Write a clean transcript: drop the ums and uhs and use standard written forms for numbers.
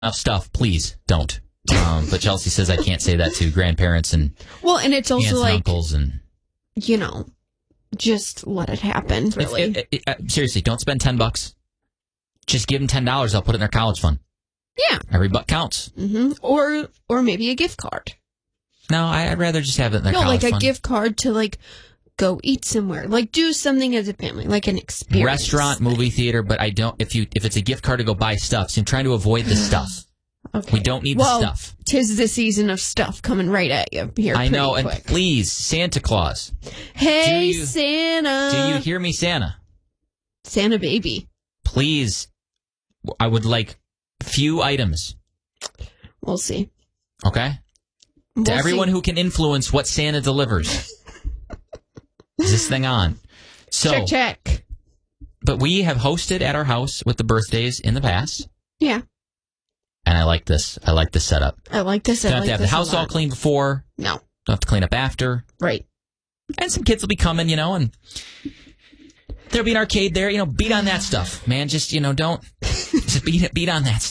enough stuff, please don't. But Chelsea says I can't say that to grandparents and it's also aunts and like uncles and just let it happen. Really, seriously, don't spend $10. Just give them $10. I'll put it in their college fund. Yeah, every buck counts. Mm-hmm. Or maybe a gift card. No, I'd rather just have it in their college fund. A gift card to go eat somewhere, do something as a family, like an experience, restaurant, movie theater. But I don't. If it's a gift card to go buy stuff, so I'm trying to avoid the stuff. Okay. We don't need the stuff. 'Tis the season of stuff coming right at you here. I know, quick. And please, Santa Claus. Hey, Santa. Do you hear me, Santa? Santa baby. Please, I would like few items. We'll see. Okay? To everyone who can influence what Santa delivers. Is this thing on? So, check. But we have hosted at our house with the birthdays in the past. Yeah. And I like this. I like this setup. I like this. Don't have to have the house all clean before. No. Don't have to clean up after. Right. And some kids will be coming, and there'll be an arcade there. Beat on that stuff, man. Just, don't. Just beat on that stuff.